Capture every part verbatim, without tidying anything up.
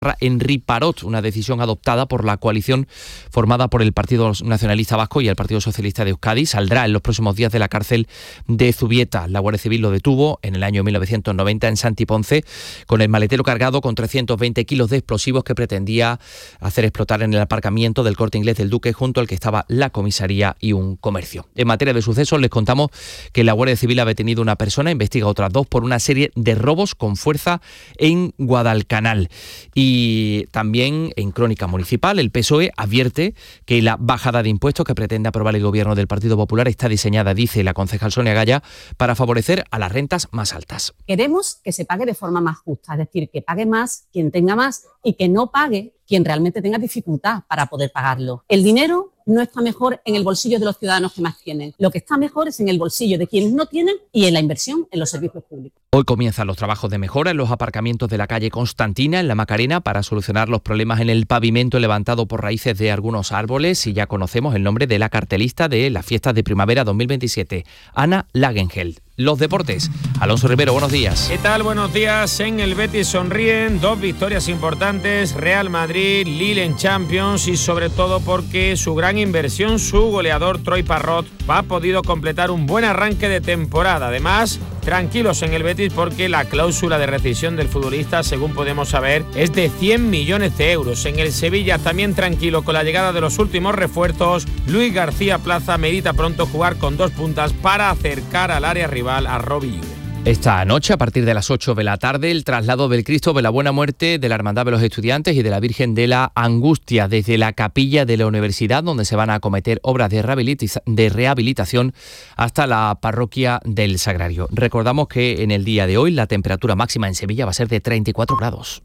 en Riparot, una decisión adoptada por la coalición formada por el Partido Nacionalista Vasco y el Partido Socialista de Euskadi. Saldrá en los próximos días de la cárcel de Zubieta. La Guardia Civil lo detuvo en el año mil novecientos noventa en Santi Ponce con el maletero cargado con trescientos veinte kilos de explosivos que pretendía hacer explotar en el aparcamiento del Corte Inglés del Duque, junto al que estaba la comisaría y un comercio. En materia de sucesos, les contamos que la Guardia Civil ha detenido a una persona, investiga a otras dos por una serie de robos con fuerza en Guadalcanal. Y Y también en Crónica Municipal, el P S O E advierte que la bajada de impuestos que pretende aprobar el gobierno del Partido Popular está diseñada, dice la concejal Sonia Gaya, para favorecer a las rentas más altas. Queremos que se pague de forma más justa, es decir, que pague más quien tenga más y que no pague quien realmente tenga dificultad para poder pagarlo. El dinero no está mejor en el bolsillo de los ciudadanos que más tienen. Lo que está mejor es en el bolsillo de quienes no tienen y en la inversión en los servicios públicos. Hoy comienzan los trabajos de mejora en los aparcamientos de la calle Constantina, en la Macarena, para solucionar los problemas en el pavimento levantado por raíces de algunos árboles, y ya conocemos el nombre de la cartelista de las fiestas de primavera dos mil veintisiete, Ana Lagenheld. Los deportes. Alonso Rivero, buenos días. ¿Qué tal? Buenos días. En el Betis sonríen dos victorias importantes, Real Madrid, Lille en Champions, y sobre todo porque su gran inversión, su goleador Troy Parrott, ha podido completar un buen arranque de temporada. Además, tranquilos en el Betis porque la cláusula de rescisión del futbolista, según podemos saber, es de cien millones de euros. En el Sevilla también tranquilo con la llegada de los últimos refuerzos. Luis García Plaza medita pronto jugar con dos puntas para acercar al área rival a Robbie Llull. Esta noche, a partir de las ocho de la tarde, el traslado del Cristo de la Buena Muerte, de la Hermandad de los Estudiantes y de la Virgen de la Angustia desde la capilla de la universidad, donde se van a acometer obras de, rehabilita- de rehabilitación, hasta la parroquia del Sagrario. Recordamos que en el día de hoy la temperatura máxima en Sevilla va a ser de treinta y cuatro grados.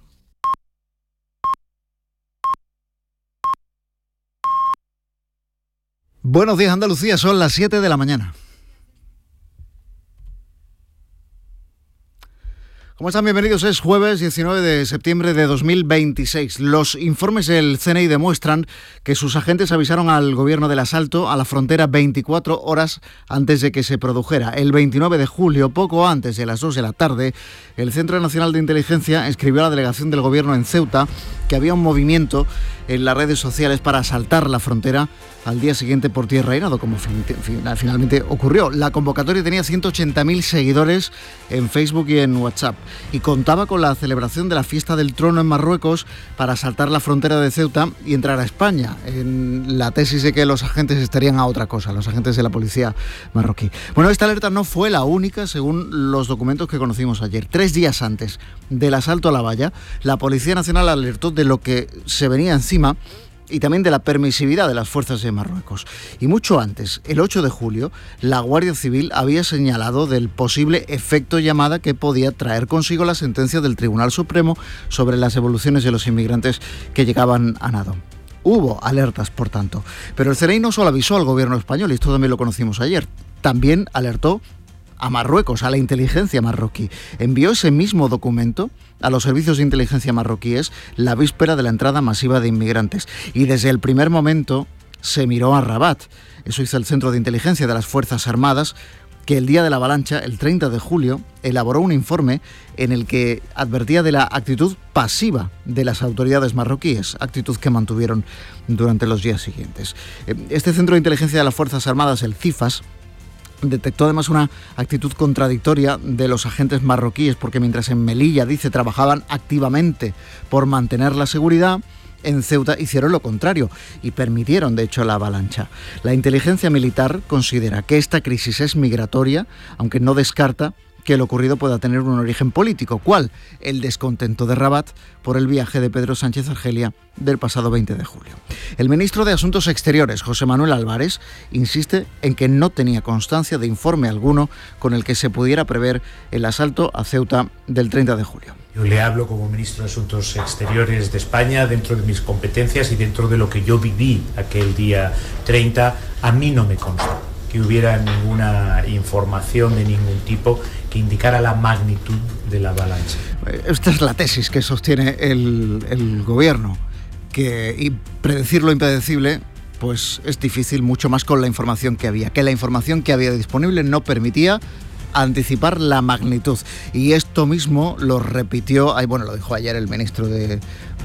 Buenos días, Andalucía, son las siete de la mañana. ¿Cómo están? Bienvenidos. Es jueves diecinueve de septiembre de dos mil veintiséis. Los informes del C N I demuestran que sus agentes avisaron al gobierno del asalto a la frontera veinticuatro horas antes de que se produjera. El veintinueve de julio, poco antes de las dos de la tarde, el Centro Nacional de Inteligencia escribió a la delegación del gobierno en Ceuta que había un movimiento en las redes sociales para asaltar la frontera al día siguiente por tierra y nado, como finalmente ocurrió. La convocatoria tenía ciento ochenta mil seguidores en Facebook y en WhatsApp y contaba con la celebración de la fiesta del trono en Marruecos para asaltar la frontera de Ceuta y entrar a España, en la tesis de que los agentes estarían a otra cosa, los agentes de la policía marroquí. Bueno, esta alerta no fue la única, según los documentos que conocimos ayer. Tres días antes del asalto a la valla, la Policía Nacional alertó de lo que se venía encima y también de la permisividad de las fuerzas de Marruecos. Y mucho antes, el ocho de julio, la Guardia Civil había señalado del posible efecto llamada que podía traer consigo la sentencia del Tribunal Supremo sobre las evoluciones de los inmigrantes que llegaban a nado. Hubo alertas, por tanto, pero el C N I no solo avisó al gobierno español, y esto también lo conocimos ayer, también alertó a Marruecos, a la inteligencia marroquí. Envió ese mismo documento a los servicios de inteligencia marroquíes la víspera de la entrada masiva de inmigrantes. Y desde el primer momento se miró a Rabat. Eso hizo el Centro de Inteligencia de las Fuerzas Armadas, que el día de la avalancha, el treinta de julio, elaboró un informe en el que advertía de la actitud pasiva de las autoridades marroquíes, actitud que mantuvieron durante los días siguientes. Este Centro de Inteligencia de las Fuerzas Armadas, el CIFAS, detectó además una actitud contradictoria de los agentes marroquíes, porque mientras en Melilla, dice, trabajaban activamente por mantener la seguridad, en Ceuta hicieron lo contrario y permitieron, de hecho, la avalancha. La inteligencia militar considera que esta crisis es migratoria, aunque no descarta que lo ocurrido pueda tener un origen político. ¿Cuál? El descontento de Rabat por el viaje de Pedro Sánchez a Argelia del pasado veinte de julio. El ministro de Asuntos Exteriores, José Manuel Álvarez, insiste en que no tenía constancia de informe alguno con el que se pudiera prever el asalto a Ceuta del treinta de julio. Yo le hablo como ministro de Asuntos Exteriores de España dentro de mis competencias y dentro de lo que yo viví aquel día treinta. A mí no me consta que hubiera ninguna información de ningún tipo que indicara la magnitud de la avalancha. Esta es la tesis que sostiene el, el gobierno, que y predecir lo impredecible pues es difícil, mucho más con la información que había, que la información que había disponible no permitía anticipar la magnitud. Y esto mismo lo repitió, bueno, lo dijo ayer el ministro de